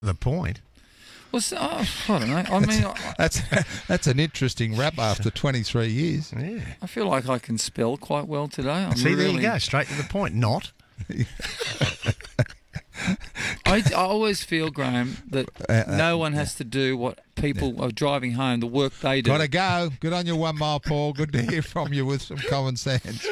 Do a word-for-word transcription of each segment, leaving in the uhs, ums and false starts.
The point. Well, so, oh, I don't know. I mean, I, That's that's an interesting rap after twenty-three years. Yeah. I feel like I can spell quite well today. I'm See, there really, you go. Straight to the point. Not. I, I always feel, Graham, that Uh, uh, no one has to do what people are driving home, the work they do. Gotta go. Good on your one mile, Paul. Good to hear from you with some common sense.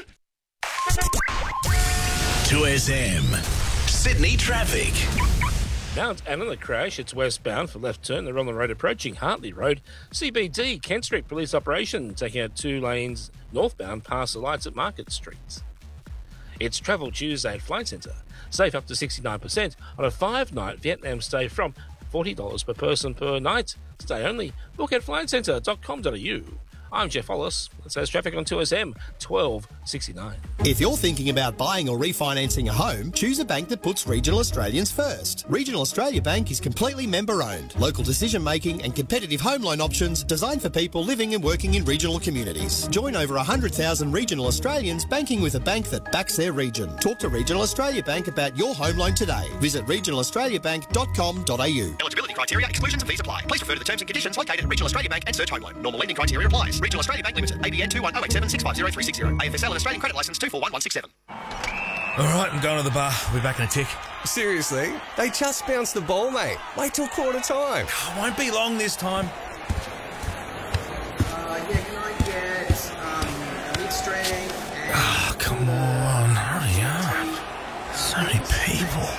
two S M. Sydney traffic. Mount Anna, the crash, it's westbound for left turn. They're on the road approaching Hartley Road. C B D, Kent Street Police Operation, taking out two lanes northbound past the lights at Market Street. It's Travel Tuesday at Flight Centre. Save up to sixty-nine percent on a five-night Vietnam stay from forty dollars per person per night. Stay only. Look at flight centre dot com dot a u. I'm Jeff Hollis. That says traffic on two S M, twelve sixty-nine. If you're thinking about buying or refinancing a home, choose a bank that puts regional Australians first. Regional Australia Bank is completely member-owned. Local decision-making and competitive home loan options designed for people living and working in regional communities. Join over one hundred thousand regional Australians banking with a bank that backs their region. Talk to Regional Australia Bank about your home loan today. Visit regional australia bank dot com dot a u. Eligibility criteria, exclusions and fees apply. Please refer to the terms and conditions located at Regional Australia Bank and search home loan. Normal lending criteria applies. Regional Australia Bank Limited, A B N two one zero eight seven six five zero three six zero. A F S L and Australian Credit Licence two four one one six seven. All right, I'm going to the bar. I'll be back in a tick. Seriously? They just bounced the ball, mate. Wait till quarter time. Won't be long this time. Uh, yeah, can I get um, a mid-strength and... Oh, come on. Hurry up. So many people.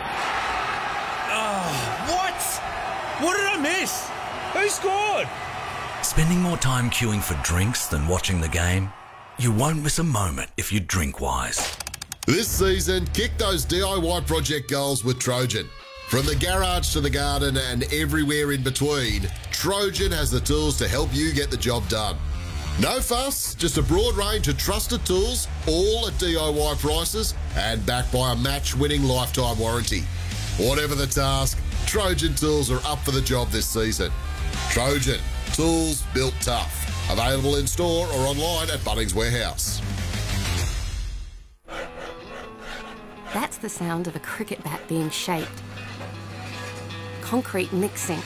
Oh, what? What did I miss? Who scored? Spending more time queuing for drinks than watching the game? You won't miss a moment if you drink wise. This season, kick those D I Y project goals with Trojan. From the garage to the garden and everywhere in between, Trojan has the tools to help you get the job done. No fuss, just a broad range of trusted tools, all at D I Y prices and backed by a match-winning lifetime warranty. Whatever the task, Trojan tools are up for the job this season. Trojan, tools built tough. Available in store or online at Bunnings Warehouse. That's the sound of a cricket bat being shaped. Concrete mixing.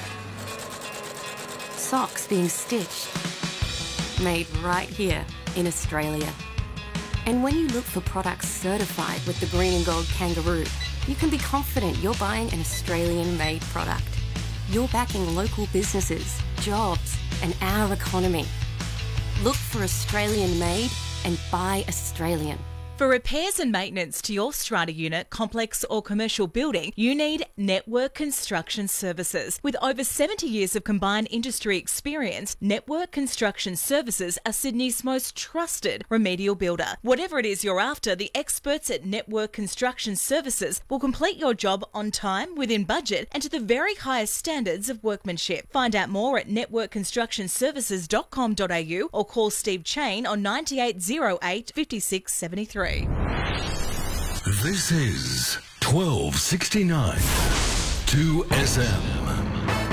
Socks being stitched. Made right here in Australia. And when you look for products certified with the green and gold kangaroo, you can be confident you're buying an Australian-made product. You're backing local businesses, jobs, and our economy. Look for Australian-made and buy Australian. For repairs and maintenance to your strata unit, complex or commercial building, you need Network Construction Services. With over seventy years of combined industry experience, Network Construction Services are Sydney's most trusted remedial builder. Whatever it is you're after, the experts at Network Construction Services will complete your job on time, within budget, and to the very highest standards of workmanship. Find out more at network construction services dot com dot a u or call Steve Chain on nine eight zero eight, five six seven three. This is twelve sixty-nine two S M.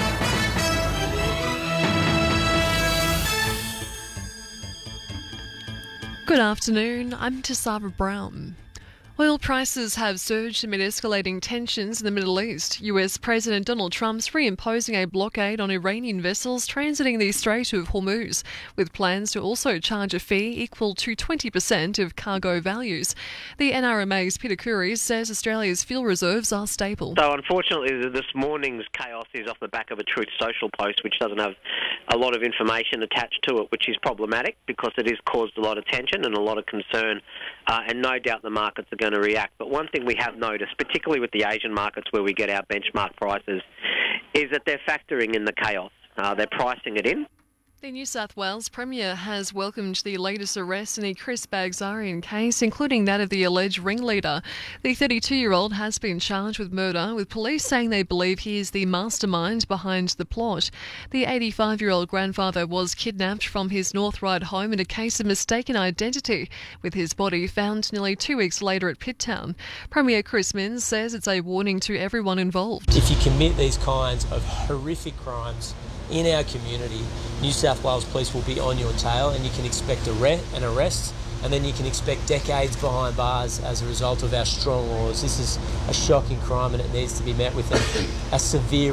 Good afternoon, I'm Tassara Brown. Oil prices have surged amid escalating tensions in the Middle East. U S President Donald Trump's reimposing a blockade on Iranian vessels transiting the Strait of Hormuz, with plans to also charge a fee equal to twenty percent of cargo values. The N R M A's Peter Curry says Australia's fuel reserves are stable. So unfortunately, this morning's chaos is off the back of a Truth Social post, which doesn't have a lot of information attached to it, which is problematic because it has caused a lot of tension and a lot of concern, uh, and no doubt the markets are going to react. But one thing we have noticed, particularly with the Asian markets where we get our benchmark prices, is that they're factoring in the chaos. Uh, they're pricing it in. The New South Wales Premier has welcomed the latest arrests in the Chris Bagzarian case, including that of the alleged ringleader. The thirty-two-year-old has been charged with murder, with police saying they believe he is the mastermind behind the plot. The eighty-five-year-old grandfather was kidnapped from his North Ryde home in a case of mistaken identity, with his body found nearly two weeks later at Pitt-town. Premier Chris Minns says it's a warning to everyone involved. If you commit these kinds of horrific crimes in our community, New South Wales Police will be on your tail, and you can expect arrest, an arrest and then you can expect decades behind bars as a result of our strong laws. This is a shocking crime and it needs to be met with a, a severe